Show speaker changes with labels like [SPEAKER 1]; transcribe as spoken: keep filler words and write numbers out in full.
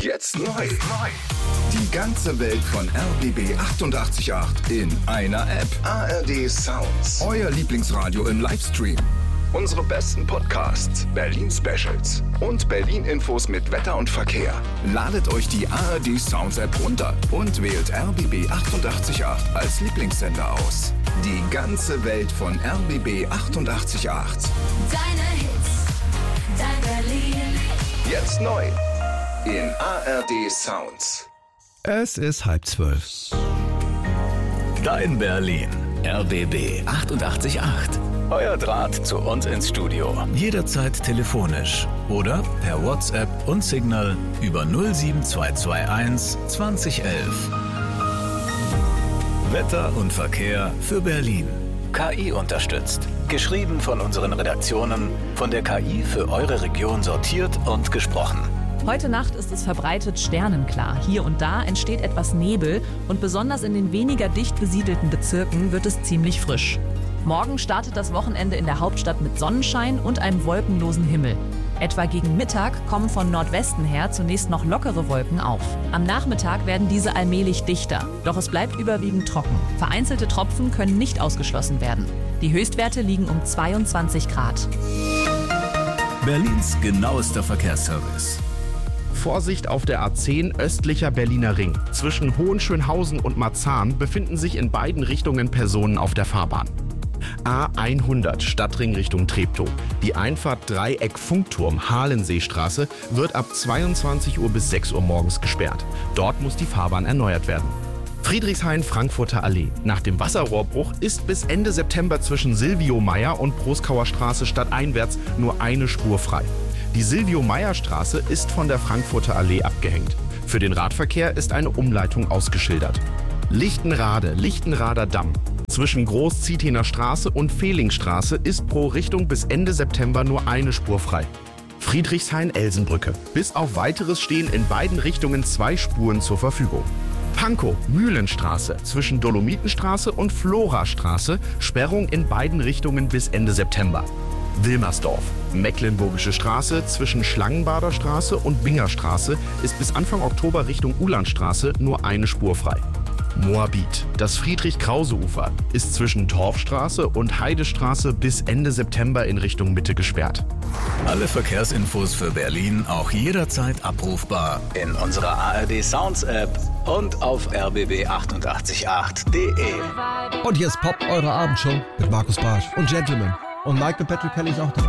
[SPEAKER 1] Jetzt neu. Die ganze Welt von R B B achtundachtzig Komma acht in einer App. A R D Sounds. Euer Lieblingsradio im Livestream. Unsere besten Podcasts, Berlin-Specials und Berlin-Infos mit Wetter und Verkehr. Ladet euch die A R D Sounds App runter und wählt R B B achtundachtzig Komma acht als Lieblingssender aus. Die ganze Welt von R B B achtundachtzig Komma acht.
[SPEAKER 2] Deine Hits, dein Berlin.
[SPEAKER 1] Jetzt neu in A R D Sounds.
[SPEAKER 3] Es ist halb zwölf.
[SPEAKER 4] Dein Berlin. R B B achtundachtzig Komma acht. Euer Draht zu uns ins Studio. Jederzeit telefonisch oder per WhatsApp und Signal über null sieben zwei zwei eins zwanzig elf. Wetter und Verkehr für Berlin. K I unterstützt. Geschrieben von unseren Redaktionen, von der K I für eure Region sortiert und gesprochen.
[SPEAKER 5] Heute Nacht ist es verbreitet sternenklar. Hier und da entsteht etwas Nebel und besonders in den weniger dicht besiedelten Bezirken wird es ziemlich frisch. Morgen startet das Wochenende in der Hauptstadt mit Sonnenschein und einem wolkenlosen Himmel. Etwa gegen Mittag kommen von Nordwesten her zunächst noch lockere Wolken auf. Am Nachmittag werden diese allmählich dichter, doch es bleibt überwiegend trocken. Vereinzelte Tropfen können nicht ausgeschlossen werden. Die Höchstwerte liegen um zweiundzwanzig Grad.
[SPEAKER 4] Berlins genauester Verkehrsservice.
[SPEAKER 3] Vorsicht auf der A zehn östlicher Berliner Ring. Zwischen Hohenschönhausen und Marzahn befinden sich in beiden Richtungen Personen auf der Fahrbahn. A hundert Stadtring Richtung Treptow. Die Einfahrt Dreieck Funkturm Halenseestraße wird ab zweiundzwanzig Uhr bis sechs Uhr morgens gesperrt. Dort muss die Fahrbahn erneuert werden. Friedrichshain Frankfurter Allee. Nach dem Wasserrohrbruch ist bis Ende September zwischen Silvio-Meyer und Proskauer Straße stadteinwärts nur eine Spur frei. Die Silvio-Meyer-Straße ist von der Frankfurter Allee abgehängt. Für den Radverkehr ist eine Umleitung ausgeschildert. Lichtenrade, Lichtenrader Damm. Zwischen Groß-Zietener Straße und Fehlingstraße ist pro Richtung bis Ende September nur eine Spur frei. Friedrichshain-Elsenbrücke. Bis auf Weiteres stehen in beiden Richtungen zwei Spuren zur Verfügung. Pankow, Mühlenstraße. Zwischen Dolomitenstraße und Florastraße Sperrung in beiden Richtungen bis Ende September. Wilmersdorf. Mecklenburgische Straße zwischen Schlangenbader Straße und Bingerstraße ist bis Anfang Oktober Richtung Ulandstraße nur eine Spur frei. Moabit. Das Friedrich-Krause-Ufer ist zwischen Torfstraße und Heidestraße bis Ende September in Richtung Mitte gesperrt.
[SPEAKER 4] Alle Verkehrsinfos für Berlin auch jederzeit abrufbar in unserer A R D Sounds App und auf r b b achtundachtzig Komma acht punkt d e.
[SPEAKER 6] Und hier ist Pop, eure Abendshow mit Markus Barsch und Gentleman. Und Mike und Patrick Kelly ist auch dabei.